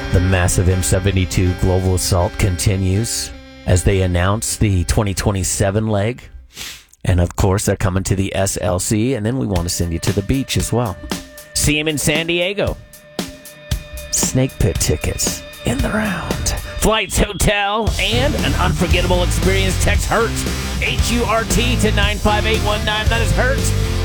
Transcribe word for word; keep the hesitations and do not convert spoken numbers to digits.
The massive M seventy-two Global Assault continues as they announce the twenty twenty-seven leg. And of course, they're coming to the S L C, and then we want to send you to the beach as well. See him in San Diego. Snake Pit tickets in the round. Flights, hotel, and an unforgettable experience. Text HURT, H U R T, to nine five eight one nine. That is HURT.